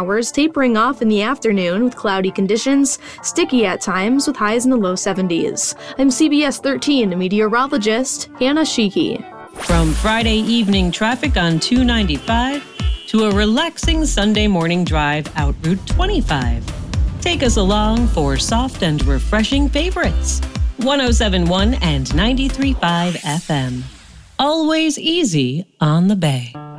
hours, tapering off in the afternoon with cloudy conditions, sticky at times with highs in the low 70s. I'm CBS 13 meteorologist Hannah Sheehy. From Friday evening traffic on 295 to a relaxing Sunday morning drive out Route 25. Take us along for soft and refreshing favorites. 107.1 and 93.5 FM. Always easy on the Bay.